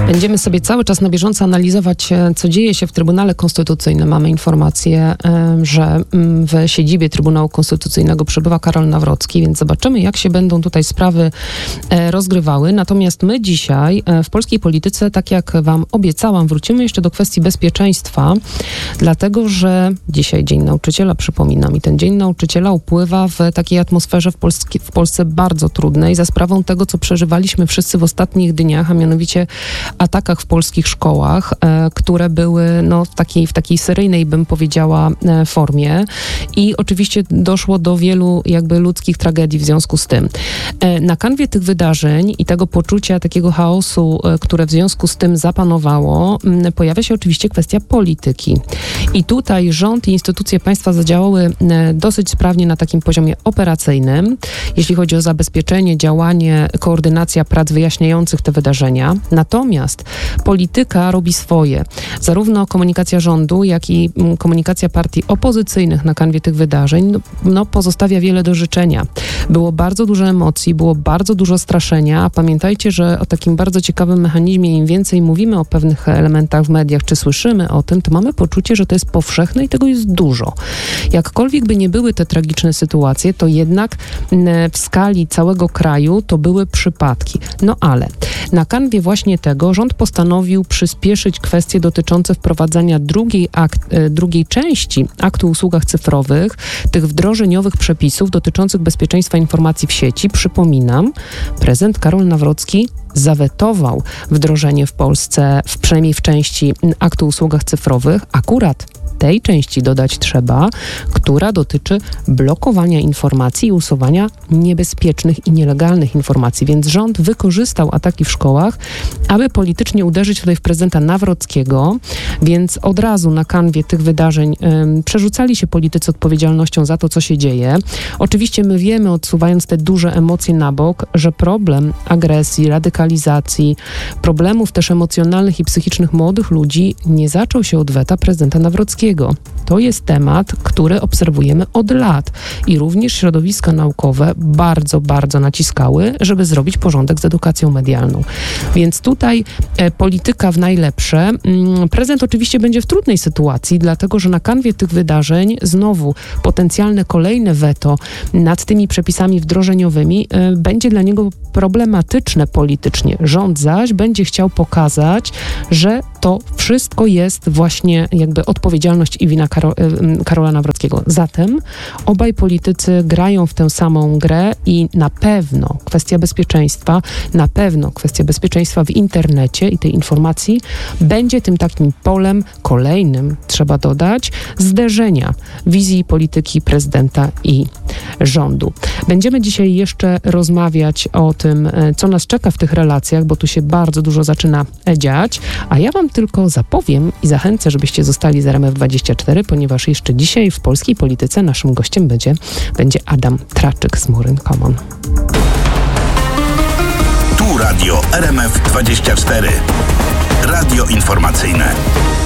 Będziemy sobie cały czas na bieżąco analizować, co dzieje się w Trybunale Konstytucyjnym. Mamy informację, że w siedzibie Trybunału Konstytucyjnego przebywa Karol Nawrocki, więc zobaczymy, jak się będą tutaj sprawy rozgrywały. Natomiast my dzisiaj w polskiej polityce, tak jak wam obiecałam, wrócimy jeszcze do kwestii bezpieczeństwa, dlatego, że dzisiaj Dzień Nauczyciela, przypominam, i ten Dzień Nauczyciela upływa w takiej atmosferze w Polsce bardzo trudnej, za sprawą tego, co przeżywaliśmy wszyscy w ostatnich dniach, a mianowicie atakach w polskich szkołach, które były w takiej seryjnej, bym powiedziała, formie. I oczywiście doszło do wielu jakby ludzkich tragedii w związku z tym. Na kanwie tych wydarzeń i tego poczucia takiego chaosu, które w związku z tym zapanowało, pojawia się oczywiście kwestia polityki. I tutaj rząd i instytucje państwa zadziałały dosyć sprawnie na takim poziomie operacyjnym, jeśli chodzi o zabezpieczenie, działanie, koordynacja prac wyjaśniających te wydarzenia. Natomiast polityka robi swoje. Zarówno komunikacja rządu, jak i komunikacja partii opozycyjnych na kanwie tych wydarzeń pozostawia wiele do życzenia. Było bardzo dużo emocji, było bardzo dużo straszenia, a pamiętajcie, że o takim bardzo ciekawym mechanizmie, im więcej mówimy o pewnych elementach w mediach, czy słyszymy o tym, to mamy poczucie, że to jest powszechne i tego jest dużo. Jakkolwiek by nie były te tragiczne sytuacje, to jednak w skali całego kraju to były przypadki. No ale na kanwie właśnie tego rząd postanowił przyspieszyć kwestie dotyczące wprowadzania drugiej części aktu o usługach cyfrowych, tych wdrożeniowych przepisów dotyczących bezpieczeństwa informacji w sieci. Przypominam, prezydent Karol Nawrocki zawetował wdrożenie w Polsce, przynajmniej w części aktu o usługach cyfrowych, akurat tej części dodać trzeba, która dotyczy blokowania informacji i usuwania niebezpiecznych i nielegalnych informacji. Więc rząd wykorzystał ataki w szkołach, aby politycznie uderzyć tutaj w prezydenta Nawrockiego, więc od razu na kanwie tych wydarzeń przerzucali się politycy odpowiedzialnością za to, co się dzieje. Oczywiście my wiemy, odsuwając te duże emocje na bok, że problem agresji, radykalizacji, problemów też emocjonalnych i psychicznych młodych ludzi nie zaczął się od weta prezydenta Nawrockiego. To jest temat, który obserwujemy od lat i również środowiska naukowe bardzo, bardzo naciskały, żeby zrobić porządek z edukacją medialną. Więc tutaj polityka w najlepsze. Prezydent oczywiście będzie w trudnej sytuacji, dlatego że na kanwie tych wydarzeń znowu potencjalne kolejne weto nad tymi przepisami wdrożeniowymi będzie dla niego problematyczne politycznie. Rząd zaś będzie chciał pokazać, że to wszystko jest właśnie jakby odpowiedzialność i wina Karola Nawrockiego. Zatem obaj politycy grają w tę samą grę i na pewno kwestia bezpieczeństwa w internecie i tej informacji będzie tym takim polem kolejnym, trzeba dodać, zderzenia wizji polityki prezydenta i rządu. Będziemy dzisiaj jeszcze rozmawiać o tym, co nas czeka w tych relacjach, bo tu się bardzo dużo zaczyna dziać, a ja wam tylko zapowiem i zachęcę, żebyście zostali z RMF24, ponieważ jeszcze dzisiaj w polskiej polityce naszym gościem będzie Adam Traczyk z Muryn Common. Tu radio RMF24. Radio informacyjne.